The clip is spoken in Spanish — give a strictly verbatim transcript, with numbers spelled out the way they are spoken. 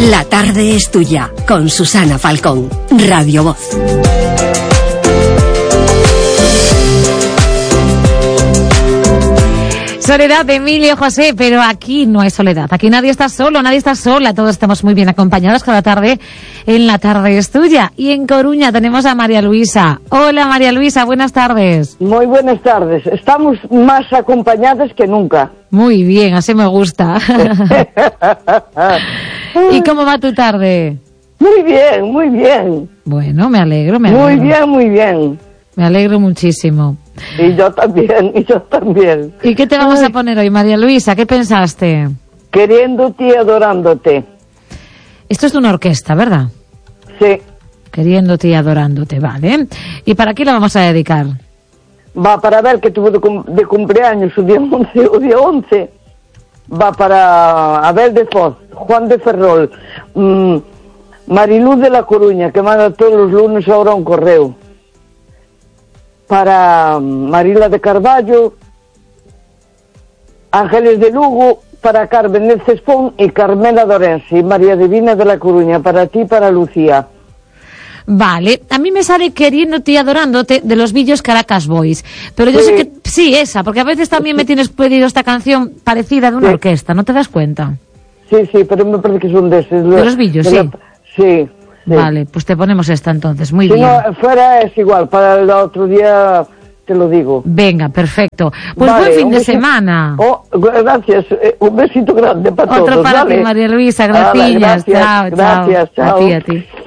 La tarde es tuya, con Susana Falcón, Radio Voz. Soledad de Emilio José, pero aquí no hay soledad, aquí nadie está solo, nadie está sola, todos estamos muy bien acompañados cada tarde en La tarde es tuya. Y en Coruña tenemos a María Luisa. Hola María Luisa, buenas tardes. Muy buenas tardes, estamos más acompañadas que nunca. Muy bien, así me gusta. ¿Y cómo va tu tarde? Muy bien, muy bien. Bueno, me alegro, me alegro. Muy bien, muy bien. Me alegro muchísimo. Y yo también, y yo también. ¿Y qué te vamos Ay. a poner hoy, María Luisa? ¿Qué pensaste? Queriéndote y adorándote. Esto es de una orquesta, ¿verdad? Sí. Queriéndote y adorándote, vale. ¿Y para qué la vamos a dedicar? Va para ver que tuvo de, cum de cumpleaños o día once, o día once. Va para Abel de Foz, Juan de Ferrol, mmm, Mariluz de La Coruña, que manda todos los lunes ahora un correo. Para Marila de Carballo, Ángeles de Lugo, para Carmen de Cespón y Carmela Dorense y María Divina de La Coruña, para ti y para Lucía. Vale, a mí me sale Queriéndote y adorándote de los vídeos Caracas Boys, pero yo Sí. sé que sí, esa, porque a veces también me tienes pedido esta canción parecida de una Sí. orquesta, ¿no te das cuenta? Sí, sí, pero me parece que son de esos. De los vídeos, sí. La... Sí, sí. Vale, pues te ponemos esta entonces, muy si bien. no fuera es igual, para el otro día te lo digo. Venga, perfecto. Pues Vale, buen fin un de besito. semana. Oh, gracias, eh, un besito grande para Otro todos. para ¿vale? ti, María Luisa, Hala, gracias. gracias, Chao, chao. gracias, chao. A ti, a ti.